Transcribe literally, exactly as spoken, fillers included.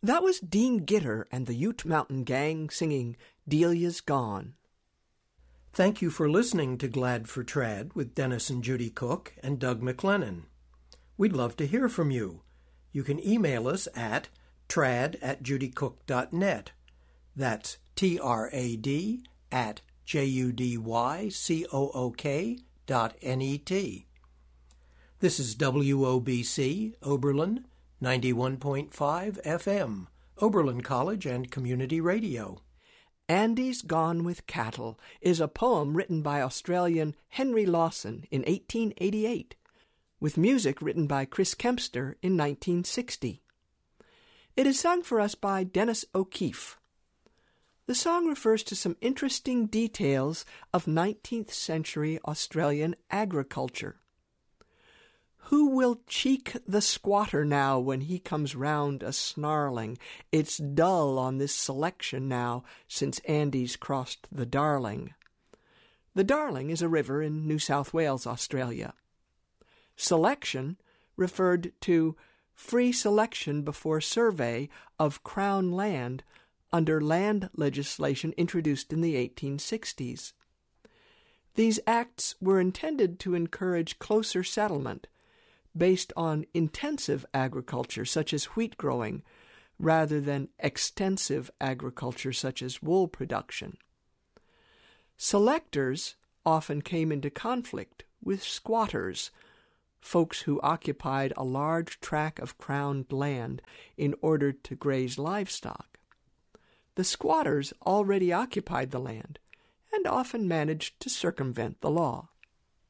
That was Dean Gitter and the Ute Mountain Gang singing Delia's Gone. Thank you for listening to Glad for Trad with Dennis and Judy Cook and Doug McLennan. We'd love to hear from you. You can email us at trad at judycook dot net. That's T R A D at J U D Y C O O K dot N E T. This is W O B C, Oberlin, ninety-one point five F M, Oberlin College and Community Radio. Andy's Gone with Cattle is a poem written by Australian Henry Lawson in eighteen eighty-eight, with music written by Chris Kempster in nineteen sixty. It is sung for us by Dennis O'Keefe. The song refers to some interesting details of nineteenth century Australian agriculture. Who will cheek the squatter now when he comes round a snarling? It's dull on this selection now since Andy's crossed the Darling. The Darling is a river in New South Wales, Australia. Selection referred to free selection before survey of Crown land under land legislation introduced in the eighteen sixties. These acts were intended to encourage closer settlement based on intensive agriculture such as wheat growing rather than extensive agriculture such as wool production. Selectors often came into conflict with squatters, folks who occupied a large tract of crown land in order to graze livestock. The squatters already occupied the land and often managed to circumvent the law.